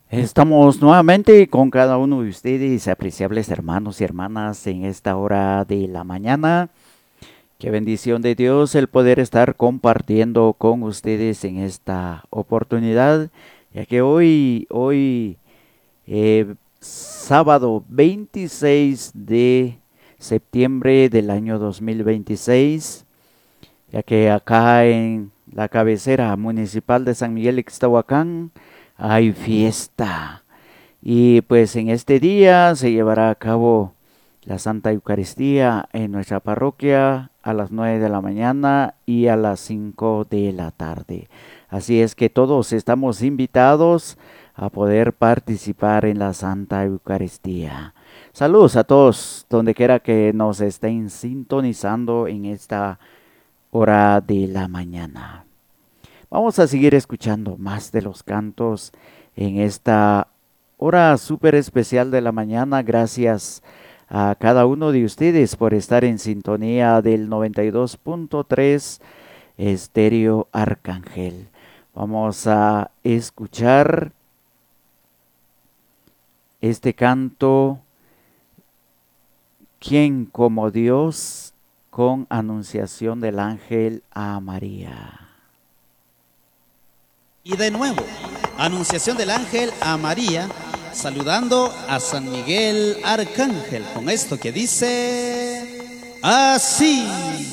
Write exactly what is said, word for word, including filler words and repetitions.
Estamos nuevamente con cada uno de ustedes, apreciables hermanos y hermanas, en esta hora de la mañana. Qué bendición de Dios el poder estar compartiendo con ustedes en esta oportunidad, ya que hoy, hoy, eh, sábado veintiséis de septiembre del año dos mil veintiséis, ya que acá en la cabecera municipal de San Miguel Ixtahuacán hay fiesta. Y pues en este día se llevará a cabo la Santa Eucaristía en nuestra parroquia a las nueve de la mañana y a las cinco de la tarde. Así es que todos estamos invitados a poder participar en la Santa Eucaristía. Saludos a todos, donde quiera que nos estén sintonizando en esta hora de la mañana. Vamos a seguir escuchando más de los cantos en esta hora súper especial de la mañana. Gracias a cada uno de ustedes por estar en sintonía del noventa y dos punto tres Estéreo Arcángel. Vamos a escuchar este canto, ¿Quién como Dios? Con anunciación del ángel a María. Y de nuevo, anunciación del ángel a María, saludando a San Miguel Arcángel, con esto que dice así.